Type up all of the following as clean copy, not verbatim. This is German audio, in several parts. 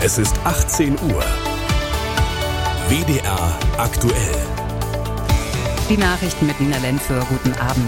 Es ist 18 Uhr. WDR aktuell. Die Nachrichten mit Nina Lenfür. Guten Abend.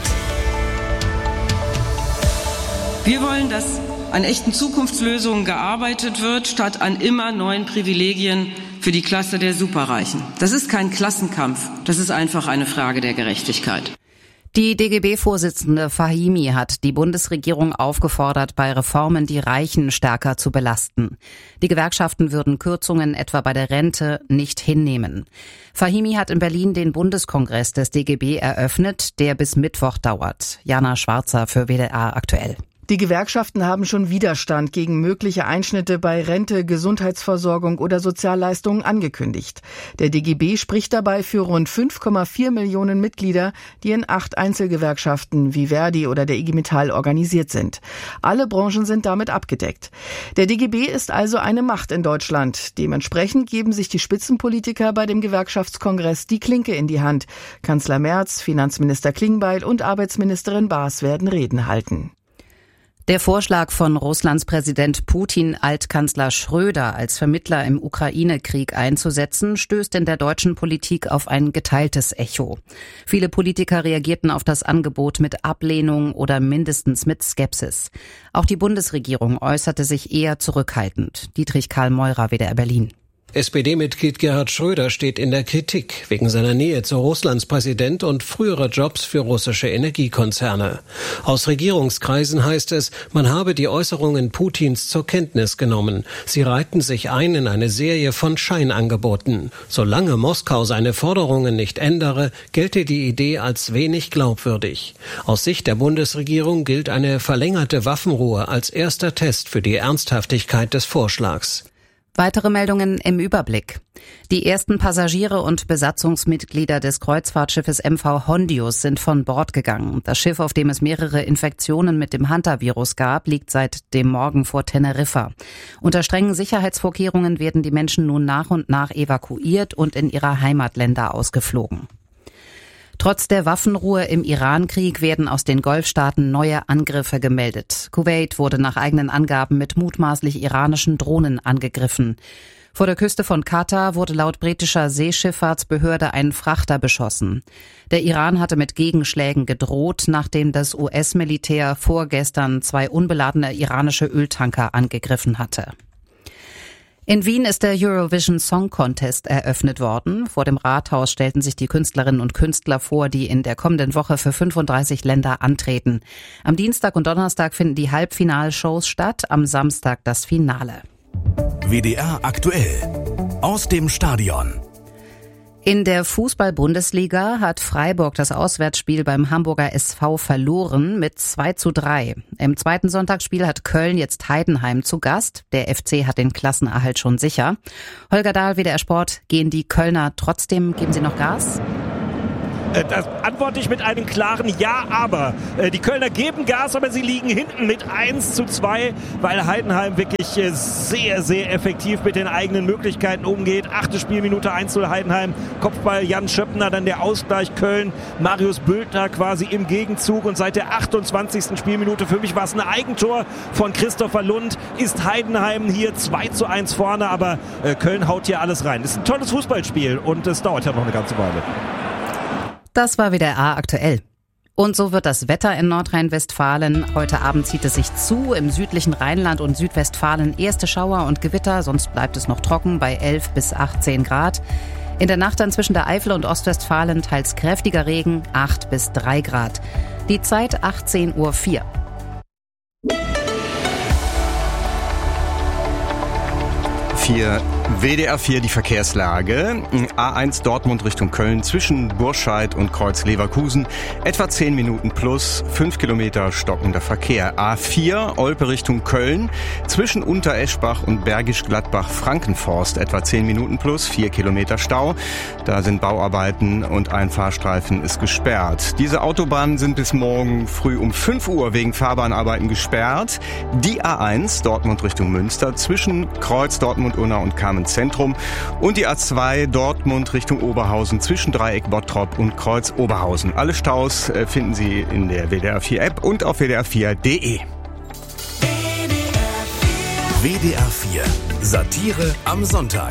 Wir wollen, dass an echten Zukunftslösungen gearbeitet wird, statt an immer neuen Privilegien für die Klasse der Superreichen. Das ist kein Klassenkampf, das ist einfach eine Frage der Gerechtigkeit. Die DGB-Vorsitzende Fahimi hat die Bundesregierung aufgefordert, bei Reformen die Reichen stärker zu belasten. Die Gewerkschaften würden Kürzungen etwa bei der Rente nicht hinnehmen. Fahimi hat in Berlin den Bundeskongress des DGB eröffnet, der bis Mittwoch dauert. Jana Schwarzer für WDR aktuell. Die Gewerkschaften haben schon Widerstand gegen mögliche Einschnitte bei Rente, Gesundheitsversorgung oder Sozialleistungen angekündigt. Der DGB spricht dabei für rund 5,4 Millionen Mitglieder, die in 8 Einzelgewerkschaften wie Verdi oder der IG Metall organisiert sind. Alle Branchen sind damit abgedeckt. Der DGB ist also eine Macht in Deutschland. Dementsprechend geben sich die Spitzenpolitiker bei dem Gewerkschaftskongress die Klinke in die Hand. Kanzler Merz, Finanzminister Klingbeil und Arbeitsministerin Baas werden Reden halten. Der Vorschlag von Russlands Präsident Putin, Altkanzler Schröder als Vermittler im Ukraine-Krieg einzusetzen, stößt in der deutschen Politik auf ein geteiltes Echo. Viele Politiker reagierten auf das Angebot mit Ablehnung oder mindestens mit Skepsis. Auch die Bundesregierung äußerte sich eher zurückhaltend. Dietrich Karl Meurer, WDR Berlin. SPD-Mitglied Gerhard Schröder steht in der Kritik wegen seiner Nähe zu Russlands Präsident und früherer Jobs für russische Energiekonzerne. Aus Regierungskreisen heißt es, man habe die Äußerungen Putins zur Kenntnis genommen. Sie reihten sich ein in eine Serie von Scheinangeboten. Solange Moskau seine Forderungen nicht ändere, gelte die Idee als wenig glaubwürdig. Aus Sicht der Bundesregierung gilt eine verlängerte Waffenruhe als erster Test für die Ernsthaftigkeit des Vorschlags. Weitere Meldungen im Überblick. Die ersten Passagiere und Besatzungsmitglieder des Kreuzfahrtschiffes MV Hondius sind von Bord gegangen. Das Schiff, auf dem es mehrere Infektionen mit dem Hanta-Virus gab, liegt seit dem Morgen vor Teneriffa. Unter strengen Sicherheitsvorkehrungen werden die Menschen nun nach und nach evakuiert und in ihre Heimatländer ausgeflogen. Trotz der Waffenruhe im Iran-Krieg werden aus den Golfstaaten neue Angriffe gemeldet. Kuwait wurde nach eigenen Angaben mit mutmaßlich iranischen Drohnen angegriffen. Vor der Küste von Katar wurde laut britischer Seeschifffahrtsbehörde ein Frachter beschossen. Der Iran hatte mit Gegenschlägen gedroht, nachdem das US-Militär vorgestern 2 unbeladene iranische Öltanker angegriffen hatte. In Wien ist der Eurovision Song Contest eröffnet worden. Vor dem Rathaus stellten sich die Künstlerinnen und Künstler vor, die in der kommenden Woche für 35 Länder antreten. Am Dienstag und Donnerstag finden die Halbfinalshows statt, am Samstag das Finale. WDR aktuell. Aus dem Stadion. In der Fußball-Bundesliga hat Freiburg das Auswärtsspiel beim Hamburger SV verloren mit 2:3. Im zweiten Sonntagsspiel hat Köln jetzt Heidenheim zu Gast. Der FC hat den Klassenerhalt schon sicher. Holger Dahl, WDR Sport, gehen die Kölner trotzdem, geben sie noch Gas? Das antworte ich mit einem klaren Ja, aber. Die Kölner geben Gas, aber sie liegen hinten mit 1:2, weil Heidenheim wirklich sehr, sehr effektiv mit den eigenen Möglichkeiten umgeht. 8. Spielminute 1:0 Heidenheim, Kopfball Jan Schöppner, dann der Ausgleich Köln, Marius Bülter quasi im Gegenzug und seit der 28. Spielminute, für mich war es ein Eigentor von Christopher Lund, ist Heidenheim hier 2:1 vorne, aber Köln haut hier alles rein. Das ist ein tolles Fußballspiel und es dauert ja noch eine ganze Weile. Das war WDR aktuell. Und so wird das Wetter in Nordrhein-Westfalen. Heute Abend zieht es sich zu. Im südlichen Rheinland und Südwestfalen erste Schauer und Gewitter. Sonst bleibt es noch trocken bei 11 bis 18 Grad. In der Nacht dann zwischen der Eifel und Ostwestfalen teils kräftiger Regen, 8 bis 3 Grad. Die Zeit 18:04 Uhr. WDR 4 die Verkehrslage. A1 Dortmund Richtung Köln zwischen Burscheid und Kreuz Leverkusen. Etwa 10 Minuten plus, 5 Kilometer stockender Verkehr. A4 Olpe Richtung Köln zwischen Untereschbach und Bergisch Gladbach Frankenforst. Etwa 10 Minuten plus, 4 Kilometer Stau. Da sind Bauarbeiten und ein Fahrstreifen ist gesperrt. Diese Autobahnen sind bis morgen früh um 5 Uhr wegen Fahrbahnarbeiten gesperrt. Die A1 Dortmund Richtung Münster zwischen Kreuz Dortmund-Unna und Kamenz-Zentrum und die A2 Dortmund Richtung Oberhausen zwischen Dreieck Bottrop und Kreuz Oberhausen. Alle Staus finden Sie in der WDR 4 App und auf WDR4.de. WDR 4. Satire am Sonntag.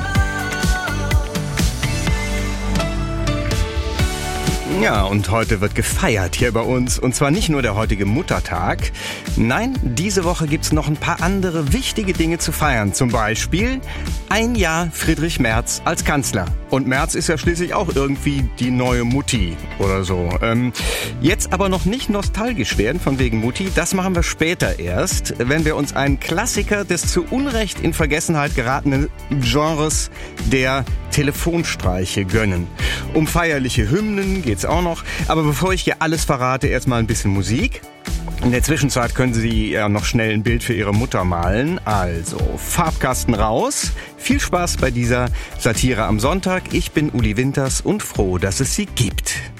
Ja, und heute wird gefeiert hier bei uns. Und zwar nicht nur der heutige Muttertag. Nein, diese Woche gibt's noch ein paar andere wichtige Dinge zu feiern. Zum Beispiel 1 Jahr Friedrich Merz als Kanzler. Und Merz ist ja schließlich auch irgendwie die neue Mutti oder so. Jetzt aber noch nicht nostalgisch werden von wegen Mutti. Das machen wir später erst, wenn wir uns einen Klassiker des zu Unrecht in Vergessenheit geratenen Genres der Telefonstreiche gönnen. Um feierliche Hymnen geht's auch noch. Aber bevor ich hier alles verrate, erstmal ein bisschen Musik. In der Zwischenzeit können Sie ja noch schnell ein Bild für Ihre Mutter malen. Also Farbkasten raus. Viel Spaß bei dieser Satire am Sonntag. Ich bin Uli Winters und froh, dass es sie gibt.